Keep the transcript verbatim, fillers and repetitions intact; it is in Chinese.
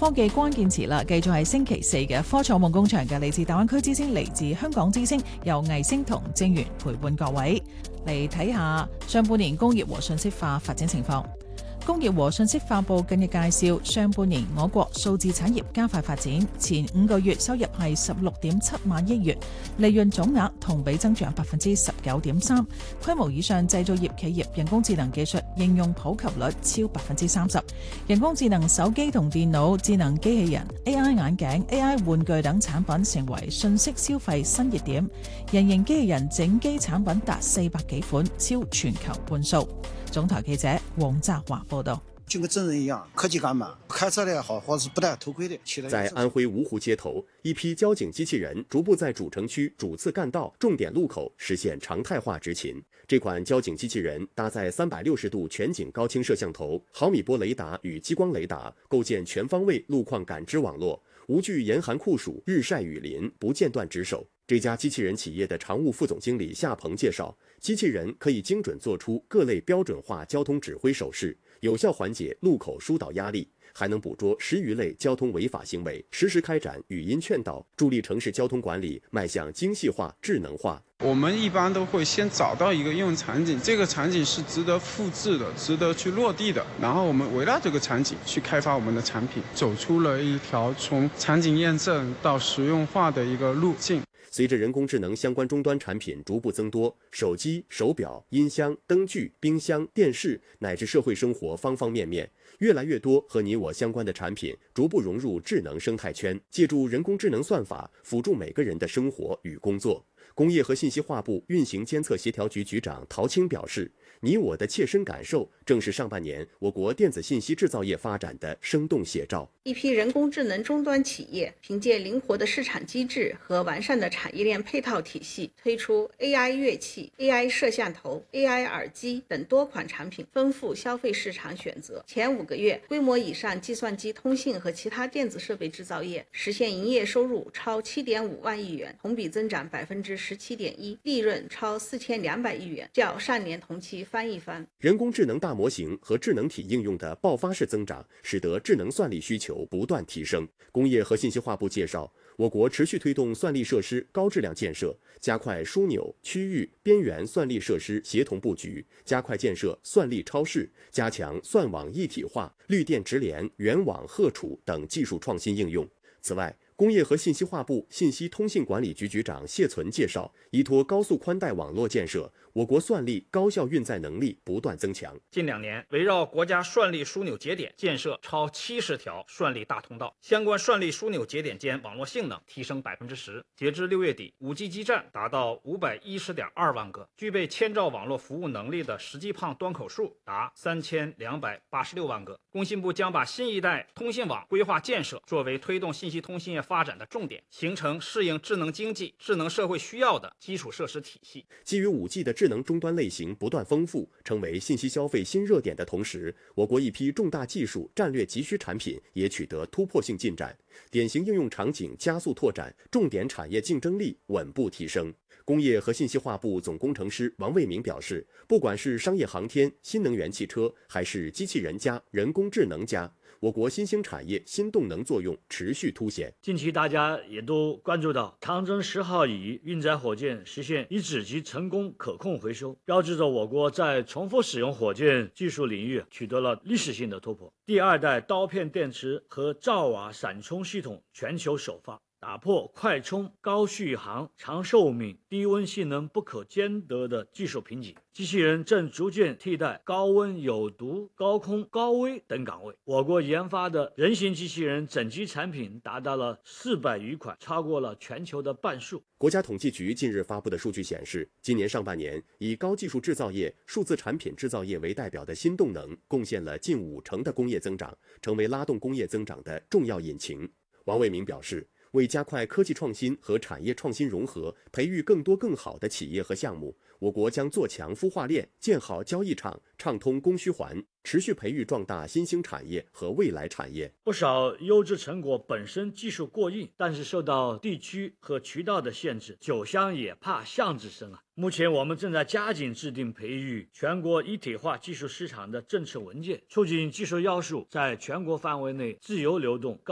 科技關鍵詞啦，繼續係星期四嘅科創夢工場嘅嚟自大灣區之星，嚟自香港之星，由魏星同正源陪伴各位嚟睇下上半年工業和信息化發展情況。工業和信息化部近日介紹，上半年我國數字產業加快發展，前五個月收入係十六點七萬億元，利潤總額同比增長百分之十九點三，規模以上製造業企業人工智能技術應用普及率超百分之三十，人工智能手機同電腦、智能機器人、A I 眼鏡、A I 玩具等產品成為信息消費新熱點，人形機器人整機產品達四百幾款，超全球半數。總台記者黃澤華報道。 就跟真人一樣，科技感嘛，開車的也好，或是不戴頭盔的。 在安徽芜湖街頭，一批交警機器人逐步在主城區主次幹道、重點路口實現常態化執勤。這款交警機器人搭載三百六十度全景高清攝像頭、毫米波雷達與激光雷達，構建全方位路況感知網絡，無懼嚴寒酷暑、日曬雨淋，不間斷值守。這家機器人企業的常務副總經理夏鵬介紹，機器人可以精準做出各類標準化交通指揮手勢，有效緩解路口疏導壓力，還能捕捉十餘類交通違法行為，實時開展語音勸導，助力城市交通管理邁向精細化、智能化。 我們一般都會先找到一個應用場景，這個場景是值得複製的、值得去落地的，然後我們圍繞這個場景去開發我們的產品，走出了一條從場景驗證到實用化的一個路徑。 隨着人工智能相關終端產品逐步增多，手機、手錶、音箱、燈具、冰箱、電視乃至社會生活方方面面，越來越多和你我相關的產品逐步融入智能生態圈，借助人工智能算法輔助每個人的生活與工作。工業和信息化部運行監測協調局局長陶青表示，你我的切身感受正是上半年我國電子信息製造業發展的生動寫照。 一批人工智能終端企業憑借靈活的市場機制和完善的產業鏈配套體系，推出 A I 樂器、A I 攝像頭、A I 耳機等多款產品，豐富消費市場選擇。前五個月，規模以上計算機、通信和其他電子設備製造業實現營業收入超七點五萬億元，同比增長百分之十七點一，利潤超四千兩百億元，較上年同期翻一番。 人工智能大模型和智能體應用的爆發式增長，使得智能算力需求不斷提升。工業和信息化部介紹，我國持續推動算力設施高質量建設，加快樞紐、區域、邊緣算力設施協同布局，加快建設算力超市，加強算網一體化、綠電直連、遠網荷儲等技術創新應用。此外，工業和信息化部信息通信管理局局長謝存介紹，依托高速寬帶網絡建設，我國算力高效運載能力不斷增強。 近兩年，圍繞國家算力樞紐節點建設超七十條算力大通道，相關算力樞紐節點間網絡性能提升百分之十。截至六月底，五 G 基站達到五百一十點二萬個，具備千兆網絡服務能力的實際胖端口數達三千兩百八十六萬個。工信部將把新一代通信網規劃建設作為推動信息通信業發展的重點，形成適應智能經濟、智能社會需要的基礎設施體系。 基於五 G 的智能終端類型不斷豐富，成為信息消費新熱點的同時，我國一批重大技術戰略急需產品也取得突破性進展，典型應用場景加速拓展，重點產業競爭力穩步提升。工業和信息化部總工程師王衛明表示，不管是商業航天、新能源汽車，還是機器人加、人工智能加，我國新興產業新動能作用持續凸顯。 近期大家也都關注到長征十號乙運載火箭實現一指級成功可控回收，標誌着我國在重複使用火箭技術領域取得了歷史性的突破。第二代刀片電池和兆瓦閃充系統全球首發，打破快充、高續航、長壽命、低溫性能不可兼得的技術瓶頸。機器人正逐漸替代高溫、有毒、高空、高危等崗位。我國研發的人形機器人整機產品達到了四百餘款，超過了全球的半數。 國家統計局近日發布的數據顯示，今年上半年以高技術製造業、數字產品製造業為代表的新動能，貢獻了近五成的工業增長，成為拉動工業增長的重要引擎。王衛明表示，為加快科技創新和產業創新融合，培育更多更好的企業和項目，我國將做強孵化鏈，建好交易場，暢通供需環，持續培育壯大新興產業和未來產業。 不少優質成果本身技術過硬，但是受到地區和渠道的限制，酒香也怕巷子深啊。目前我們正在加緊制定培育全國一體化技術市場的政策文件，促進技術要素在全國範圍內自由流動。